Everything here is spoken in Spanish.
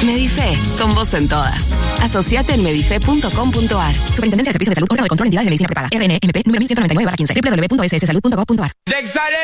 Medife, con vos en todas. Asociate en medife.com.ar. Superintendencia de Servicios de Salud, órgano de control de entidades de medicina prepaga. RNMP número 1199/15. www.sssalud.gov.ar.